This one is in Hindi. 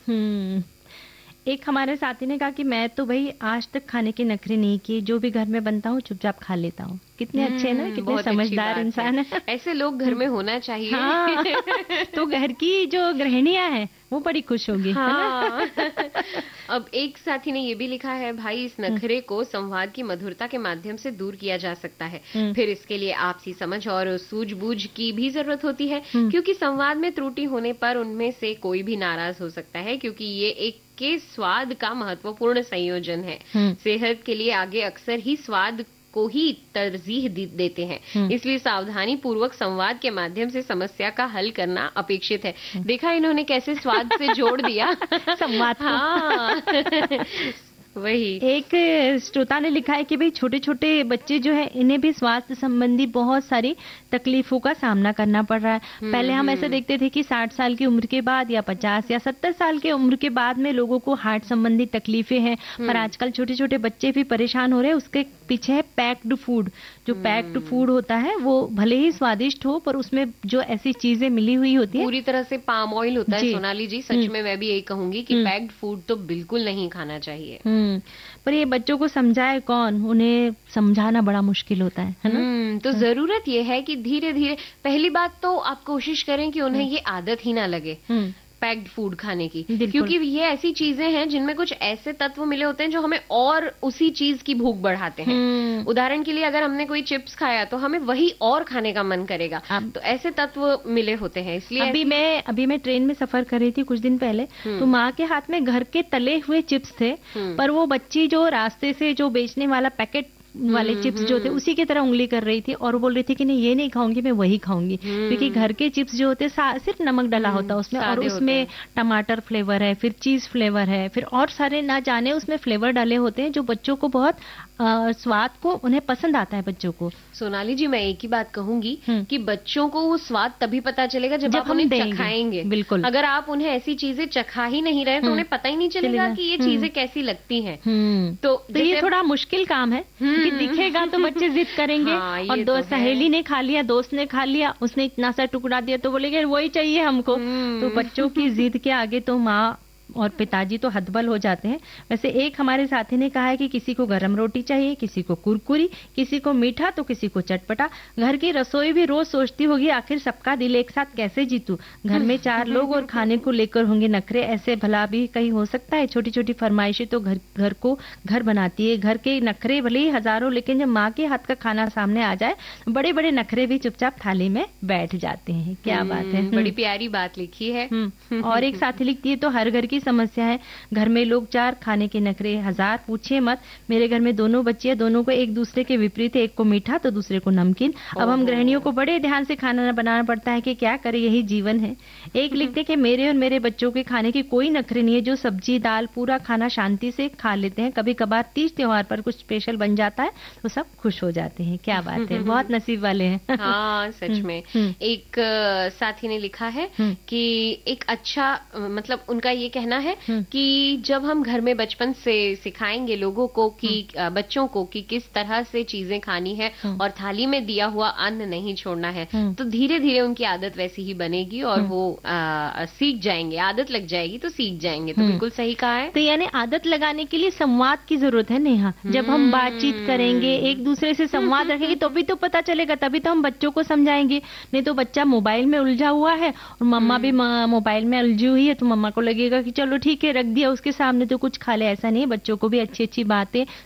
हम्म। एक हमारे साथी ने कहा कि मैं तो भाई आज तक खाने के नखरे नहीं किए, जो भी घर में बनता हूँ चुपचाप खा लेता हूँ। कितने अच्छे हैं ना, कितने बहुत अच्छी समझदार बात है। इंसान है। ऐसे लोग घर में होना चाहिए। हाँ। तो घर की जो गृहिणियां हैं वो बड़ी खुश होगी, है ना। हाँ। अब एक साथी ने ये भी लिखा है, भाई इस नखरे को संवाद की मधुरता के माध्यम से दूर किया जा सकता है। फिर इसके लिए आपसी समझ और सूझबूझ की भी जरूरत होती है, क्योंकि संवाद में त्रुटि होने पर उनमें से कोई भी नाराज हो सकता है, क्योंकि ये एक के स्वाद का महत्वपूर्ण संयोजन है। सेहत के लिए आगे अक्सर ही स्वाद को ही तरजीह देते हैं, इसलिए सावधानी पूर्वक संवाद के माध्यम से समस्या का हल करना अपेक्षित है। देखा इन्होंने कैसे स्वाद से जोड़ दिया संवाद को। हाँ। वही एक श्रोता ने लिखा है कि भाई छोटे छोटे बच्चे जो है इन्हें भी स्वास्थ्य संबंधी बहुत सारी तकलीफों का सामना करना पड़ रहा है। पहले हम ऐसे देखते थे कि 60 साल की उम्र के बाद या 50 या 70 साल की उम्र के बाद में लोगों को हार्ट संबंधी तकलीफें हैं, पर आजकल छोटे छोटे बच्चे भी परेशान हो रहे हैं। उसके पीछे है पैक्ड फूड। जो पैक्ड फूड होता है वो भले ही स्वादिष्ट हो, पर उसमें जो ऐसी चीजें मिली हुई होती है, पूरी तरह से पाम ऑयल होता है। सोनाली जी, सच में मैं भी यही कहूंगी कि पैक्ड फूड तो बिल्कुल नहीं खाना चाहिए। पर ये बच्चों को समझाए कौन, उन्हें समझाना बड़ा मुश्किल होता है ना। तो जरूरत ये है कि धीरे धीरे, पहली बात तो आप कोशिश करें कि उन्हें ये आदत ही ना लगे पैक्ड फूड खाने की, क्योंकि ये ऐसी चीजें हैं जिनमें कुछ ऐसे तत्व मिले होते हैं जो हमें और उसी चीज की भूख बढ़ाते हैं। उदाहरण के लिए अगर हमने कोई चिप्स खाया तो हमें वही और खाने का मन करेगा। तो ऐसे तत्व मिले होते हैं, इसलिए अभी मैं ट्रेन में सफर कर रही थी कुछ दिन पहले, तो माँ के हाथ में घर के तले हुए चिप्स थे, पर वो बच्ची जो रास्ते से जो बेचने वाला पैकेट वाले चिप्स जो थे उसी की तरह उंगली कर रही थी और बोल रही थी कि नहीं ये नहीं खाऊंगी, मैं वही खाऊंगी। क्योंकि घर के चिप्स जो होते सिर्फ नमक डला होता है उसमें, और उसमें टमाटर फ्लेवर है, फिर चीज फ्लेवर है, फिर और सारे ना जाने उसमें फ्लेवर डाले होते हैं जो बच्चों को बहुत स्वाद को उन्हें पसंद आता है बच्चों को। सोनाली जी, मैं एक ही बात कहूंगी कि बच्चों को वो स्वाद तभी पता चलेगा जब आप उन्हें चखाएंगे। बिल्कुल। अगर आप उन्हें ऐसी चीजें चखा ही नहीं रहे तो उन्हें पता ही नहीं चलेगा कि ये चीजें कैसी लगती हैं। तो ये थोड़ा मुश्किल काम है कि दिखेगा तो बच्चे जिद करेंगे। और सहेली ने खा लिया, दोस्त ने खा लिया, उसने इतना सा टुकड़ा दिया तो बोलेंगे वही चाहिए हमको। तो बच्चों की जिद के आगे तो माँ और पिताजी तो हतबल हो जाते हैं। वैसे एक हमारे साथी ने कहा है कि किसी को गरम रोटी चाहिए, किसी को कुरकुरी, किसी को मीठा तो किसी को चटपटा। घर की रसोई भी रोज सोचती होगी आखिर सबका दिल एक साथ कैसे जीतूं। घर में 4 लोग और खाने को लेकर होंगे नखरे, ऐसे भला भी कहीं हो सकता है। छोटी छोटी फरमाइशें तो घर को घर बनाती है। घर के नखरे भले ही हजारों, लेकिन जब माँ के हाथ का खाना सामने आ जाए बड़े बड़े नखरे भी चुपचाप थाली में बैठ जाते हैं। क्या बात है, बड़ी प्यारी बात लिखी है। और एक साथी लिखती है, तो हर घर की समस्या है। घर में लोग 4, खाने के नखरे 1000, पूछिए मत। मेरे घर में 2 बच्चियां, दोनों को एक दूसरे के विपरीत है, एक को मीठा तो दूसरे को नमकीन। अब हम गृहिणियों को बड़े ध्यान से खाना बनाना पड़ता है कि क्या करें, यही जीवन है। एक लिखते कि मेरे और मेरे बच्चों के खाने की कोई नखरे नहीं है, जो सब्जी दाल पूरा खाना शांति से खा लेते हैं। कभी कभार तीज त्योहार पर कुछ स्पेशल बन जाता है तो सब खुश हो जाते हैं। क्या बात है, बहुत नसीब वाले हैं। हाँ, सच में। एक साथी ने लिखा है कि एक अच्छा, मतलब उनका ये कहना है कि जब हम घर में बचपन से सिखाएंगे लोगों को कि बच्चों को कि किस तरह से चीजें खानी है और थाली में दिया हुआ अन्न नहीं छोड़ना है, तो धीरे धीरे उनकी आदत वैसी ही बनेगी और वो सीख जाएंगे। आदत लग जाएगी तो सीख जाएंगे। तो बिल्कुल सही कहा है। तो यानी आदत लगाने के लिए संवाद की जरूरत है नेहा। जब हम बातचीत करेंगे, एक दूसरे से संवाद रखेंगे, तभी तो पता चलेगा, तभी तो हम बच्चों को समझाएंगे। नहीं तो बच्चा मोबाइल में उलझा हुआ है और मम्मा भी मोबाइल में उलझी हुई है, तो मम्मा को लगेगा कि चलो ठीक है रख दिया उसके सामने तो कुछ खा ले। ऐसा नहीं, बच्चों को भी अच्छी अच्छी बातें